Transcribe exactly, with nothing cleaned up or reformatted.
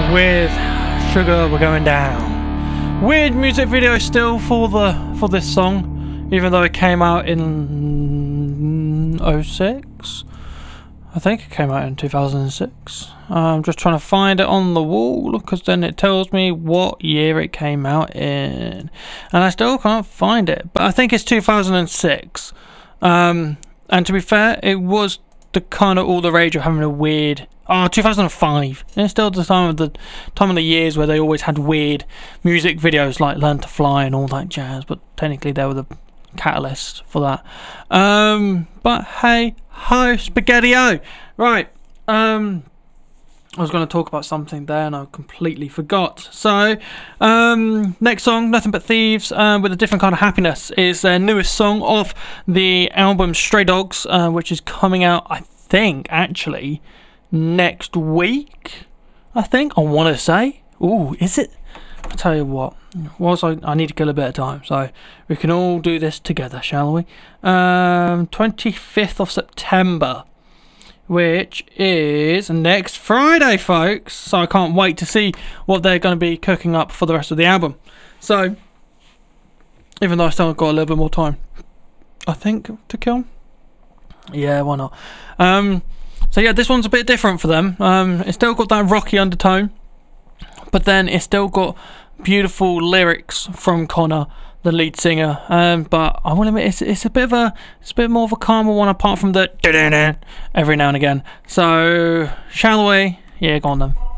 with Sugar We're Going Down. Weird music video still for the for this song, even though it came out in oh six. I think it came out in two thousand six. I'm just trying to find it on the wall because then it tells me what year it came out in, and I still can't find it. But I think it's two thousand six. Um, and to be fair, it was the kind of all the rage of having a weird. Oh, two thousand five. And it's still the time of the time of the years where they always had weird music videos like Learn to Fly and all that jazz. But technically, they were the catalyst for that. Um, but hey, ho, Spaghetti-O. Right. Um, I was going to talk about something there and I completely forgot. So, um, next song, Nothing But Thieves, uh, with a different kind of happiness, is their newest song off the album Stray Dogs, uh, which is coming out, I think, actually, next week. I think I want to say. Ooh, is it? I'll tell you what. Whilst I, I need to kill a bit of time, so we can all do this together, shall we? Um, twenty-fifth of September. Which is next Friday, folks. So I can't wait to see what they're going to be cooking up for the rest of the album. So, even though I still got a little bit more time, I think, to kill. Yeah, why not? Um, so yeah, this one's a bit different for them. Um, it's still got that rocky undertone, but then it's still got beautiful lyrics from Connor, the lead singer, um, but I will admit it's it's a bit of a it's a bit more of a calmer one apart from the every now and again. So shall we? Yeah, go on then.